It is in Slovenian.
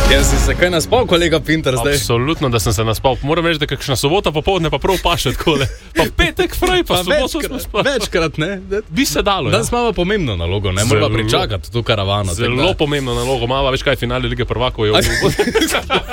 Jaz si se kaj naspal, kolega Pinter, zdaj? Absolutno, da sem se naspal. Moram reči, da kakšna sobota popoldne pa prav paše takole. Pa petek fraj, pa soboto smo spali. Večkrat, ne? Bi se dalo, Danes imamo pomembno nalogo, ne? Moramo pričakati to karavano. Zelo pomembno nalogo. Mava, veš kaj, finale Lige prvakov je v